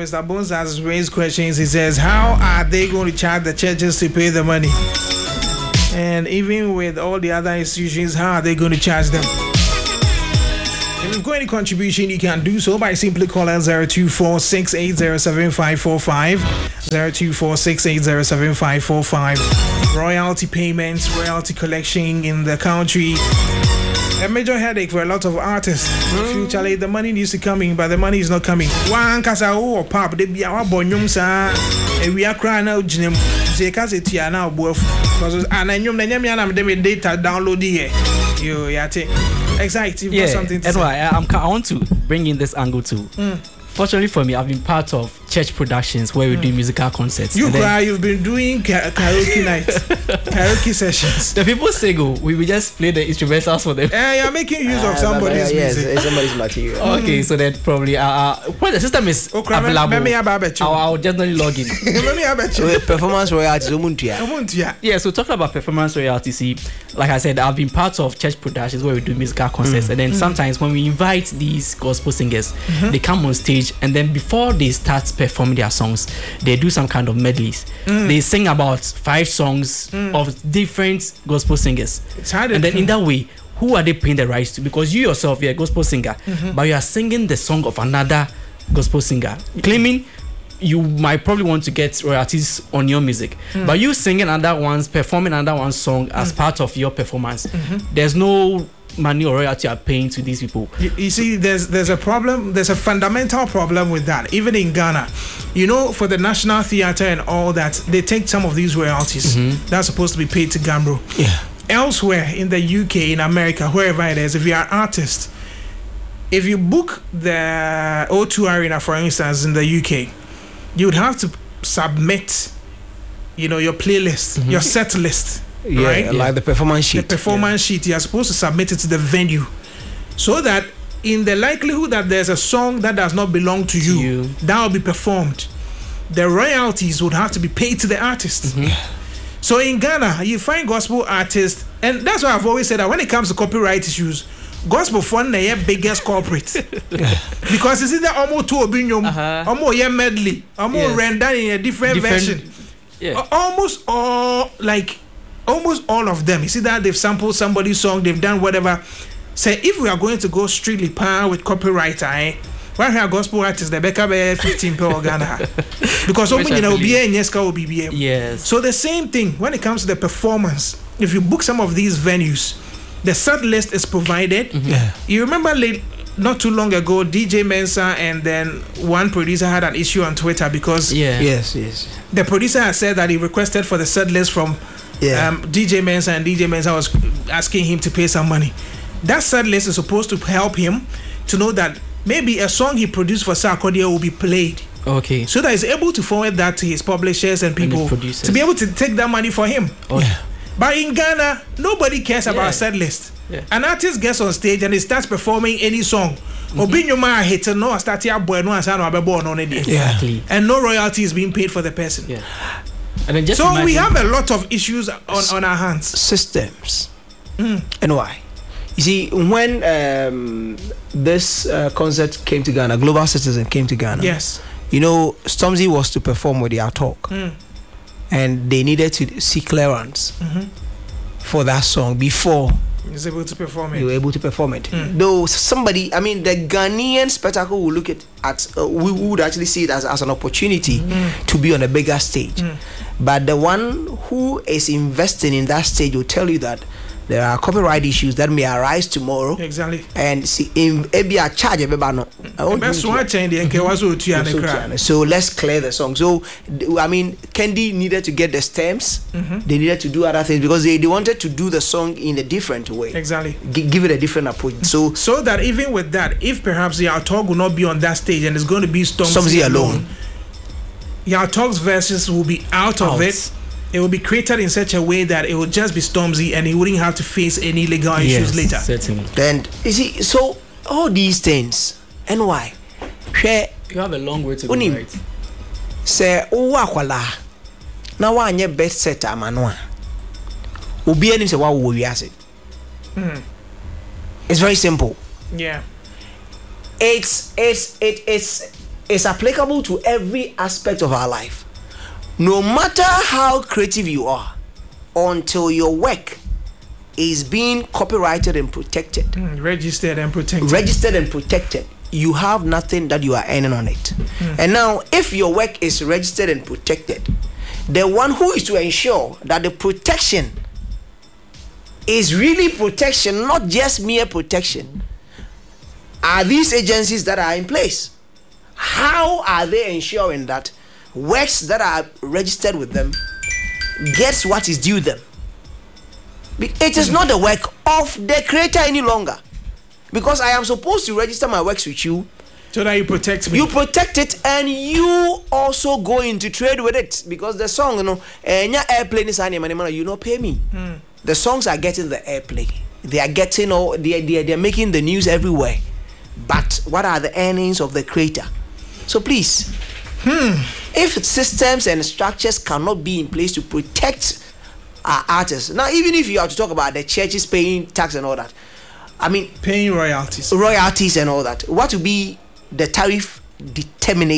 Mr. Bones has raised questions. He says, how are they going to charge the churches to pay the money? And even with all the other institutions, how are they going to charge them? If you've got any contribution, you can do so by simply calling 024-680-7545, 024-680-7545. Royalty payments, royalty collection in the country. A major headache for a lot of artists. Futurely, the money needs to come in, but the money is not coming. One casa or pop, they be our bonums, we are crying out, Jim. They can say Tiana worth because and I knew the data download here. You, exactly. Yeah, something to that's say. why I want to bring in this angle too. Fortunately for me, I've been part of church productions where we do musical concerts. You've been doing karaoke nights, karaoke sessions. The people sing, we will just play the instrumentals for them. You're making use of somebody's music. Yes, somebody's material. Okay, so then probably when the system is available, I'll just not log in. Performance royalties. Yeah, so talking about performance royalties, see, like I said, I've been part of church productions where we do musical concerts, and then sometimes when we invite these gospel singers, they come on stage, and then before they start performing their songs, they do some kind of medleys. They sing about 5 songs of different gospel singers, and then in that way, who are they paying the rights to? Because you yourself, you're a gospel singer, but you are singing the song of another gospel singer, claiming you might probably want to get royalties on your music, but you singing another one's, performing another one's song as part of your performance, there's no money or royalty are paying to these people. You see, there's a problem. There's a fundamental problem with that. Even in Ghana, for the National Theatre and all that, they take some of these royalties that's supposed to be paid to Gambro. Yeah. Elsewhere in the UK, in America, wherever it is, if you're an artist, if you book the O2 Arena, for instance, in the UK, you would have to submit, your playlist, your set list. Yeah, right? Like the performance sheet. The performance sheet, you are supposed to submit it to the venue, so that in the likelihood that there's a song that does not belong to you, that will be performed, the royalties would have to be paid to the artist. So in Ghana, you find gospel artists, and that's why I've always said that when it comes to copyright issues, gospel fund the biggest corporate because it's either almost 2 billion, almost medley, almost rendered in a different version. Almost all of them. You see that they've sampled somebody's song, they've done whatever. Say if we are going to go strictly power with copyright, why have gospel artists the Becca 15 per Ghana? Because yes. So the same thing when it comes to the performance. If you book some of these venues, the set list is provided. You remember not too long ago, DJ Mensa and then one producer had an issue on Twitter because yes, the producer had said that he requested for the set list from DJ Mensa, and DJ Mensa was asking him to pay some money. That set list is supposed to help him to know that maybe a song he produced for Sarkodie will be played. Okay. So that he's able to forward that to his publishers and people to be able to take that money for him. But in Ghana, nobody cares about a set list. An artist gets on stage and he starts performing any song. Exactly. And no royalty is being paid for the person. And then so we have a lot of issues on our hands. Systems. And why? You see, when this concert came to Ghana, Global Citizen came to Ghana. Yes. Stormzy was to perform with their talk. And they needed to see clearance for that song before he was able to perform it. They were able to perform it. Though somebody, the Ghanaian spectacle will look at we would actually see it as an opportunity to be on a bigger stage. But the one who is investing in that stage will tell you that there are copyright issues that may arise tomorrow. Exactly. And see, in a charge, so let's clear the song. So, Kendi needed to get the stems. They needed to do other things because they wanted to do the song in a different way. Exactly. Give it a different approach. So that even with that, if perhaps Yaw Tog will not be on that stage and it's going to be Stormzy alone, Yaw Tog's verses will be out of it. It will be created in such a way that it will just be Stormzy and he wouldn't have to face any legal issues later. Certainly. And you see, so all these things, and why? You have a long way to go, right? Say, wakwala. Now, why your best set a manwa? Ubi any say what we ask it. It's very simple. Yeah. It's is applicable to every aspect of our life. No matter how creative you are, until your work is being copyrighted and protected, registered and protected, you have nothing that you are earning on it. And now, if your work is registered and protected, the one who is to ensure that the protection is really protection, not just mere protection, are these agencies that are in place. How are they ensuring that works that are registered with them gets what is due them? It is not the work of the creator any longer, because I am supposed to register my works with you so that you protect me. You protect it, and you also go into trade with it, because the song, airplane is you not pay me. The songs are getting the airplay. They are getting they are making the news everywhere. But what are the earnings of the creator? So please, if systems and structures cannot be in place to protect our artists, now even if you have to talk about the churches paying tax and all that, I mean paying royalties and all that, what will be the tariff determination